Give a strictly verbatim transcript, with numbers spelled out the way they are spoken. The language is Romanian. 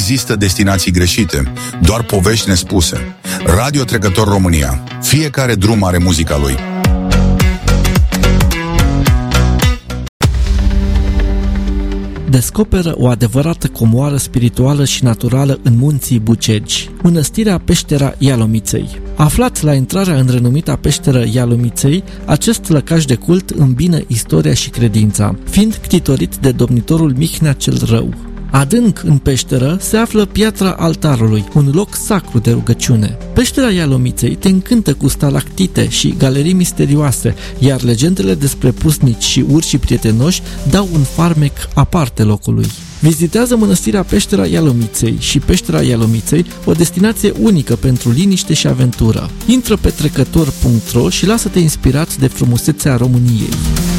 există destinații greșite, doar povești nespuse. Radio Trecător România. Fiecare drum are muzica lui. Descoperă o adevărată comoară spirituală și naturală în munții Bucegi, mănăstirea Peștera Ialomiței. Aflat la intrarea în renumita peșteră Ialomiței, acest lăcaș de cult îmbină istoria și credința, fiind ctitorit de domnitorul Mihnea cel Rău. Adânc în peșteră se află piatra altarului, un loc sacru de rugăciune. Peștera Ialomiței te încântă cu stalactite și galerii misterioase, iar legendele despre pusnici și urși prietenoși dau un farmec aparte locului. Vizitează mănăstirea Peștera Ialomiței și Peștera Ialomiței, o destinație unică pentru liniște și aventură. Intră pe trecător punct ro și lasă-te inspirat de frumusețea României.